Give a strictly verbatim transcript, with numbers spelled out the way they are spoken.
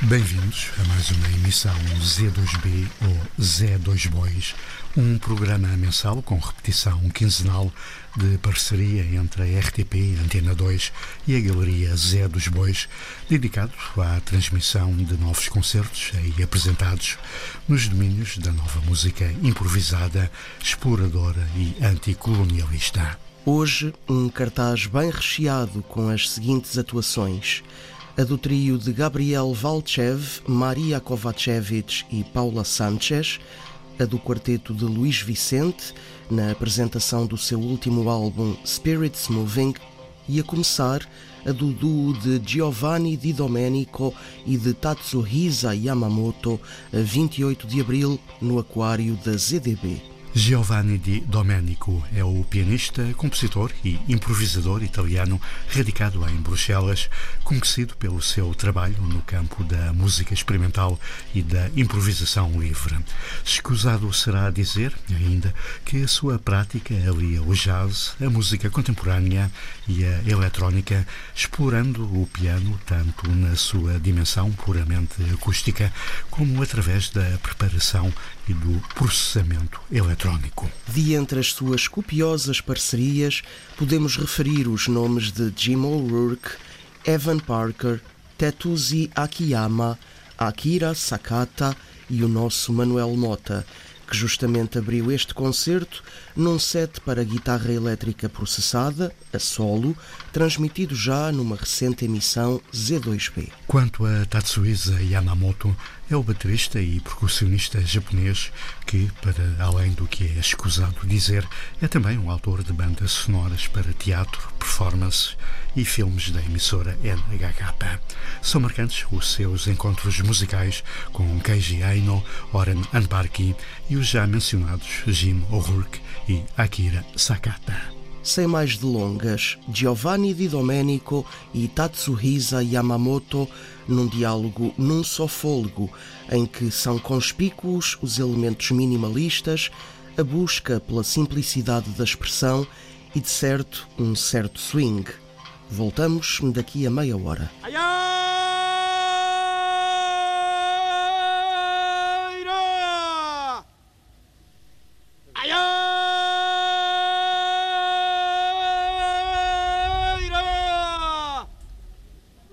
Bem-vindos a mais uma emissão Z dois B ou Z dois Boys, um programa mensal com repetição quinzenal de parceria entre a R T P, Antena dois e a Galeria Z dos Bois, dedicado à transmissão de novos concertos aí apresentados nos domínios da nova música improvisada, exploradora e anticolonialista. Hoje, um cartaz bem recheado com as seguintes atuações: a do trio de Gabriel Valchev, Maria Kovacevic e Paula Sanchez, a do quarteto de Luís Vicente, na apresentação do seu último álbum Spirits Moving, e a começar a do duo de Giovanni Di Domenico e de Tatsuhisa Yamamoto, a vinte e oito de abril, no Aquário da Z D B. Giovanni Di Domenico é o pianista, compositor e improvisador italiano radicado em Bruxelas, conhecido pelo seu trabalho no campo da música experimental e da improvisação livre. Escusado será dizer, ainda, que a sua prática alia o jazz, a música contemporânea e a eletrónica, explorando o piano tanto na sua dimensão puramente acústica como através da preparação e do processamento eletrónico. De entre as suas copiosas parcerias, podemos referir os nomes de Jim O'Rourke, Evan Parker, Tetsuji Akiyama, Akira Sakata e o nosso Manuel Mota, que justamente abriu este concerto num set para guitarra elétrica processada, a solo, transmitido já numa recente emissão Z dois B. Quanto a Tatsuhisa Yamamoto, é o baterista e percussionista japonês que, para além do que é escusado dizer, é também um autor de bandas sonoras para teatro, performances e filmes da emissora N H K. São marcantes os seus encontros musicais com Keiji Aino, Oren Anbarki e os já mencionados Jim O'Rourke e Akira Sakata. Sem mais delongas, Giovanni Di Domenico e Tatsuhisa Yamamoto num diálogo num só fôlego, em que são conspícuos os elementos minimalistas, a busca pela simplicidade da expressão e, de certo, um certo swing. Voltamos daqui a meia hora.